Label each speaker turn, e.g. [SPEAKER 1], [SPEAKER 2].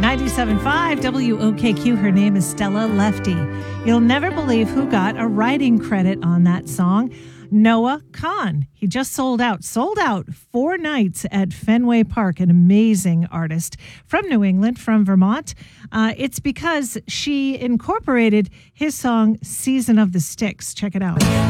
[SPEAKER 1] 97.5 WOKQ. Her name is Stella Lefty. You'll never believe who got a writing credit on that song. Noah Kahan. He just sold out 4 nights at Fenway Park. An amazing artist from New England, from Vermont. It's because she incorporated his song Season of the Sticks. Check it out.